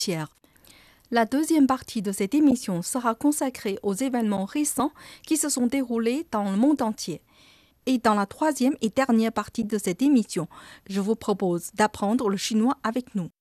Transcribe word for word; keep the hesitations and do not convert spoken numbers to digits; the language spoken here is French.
La deuxième partie de cette émission sera consacrée aux événements récents qui se sont déroulés dans le monde entier. Et dans la troisième et dernière partie de cette émission, je vous propose d'apprendre le chinois avec nous.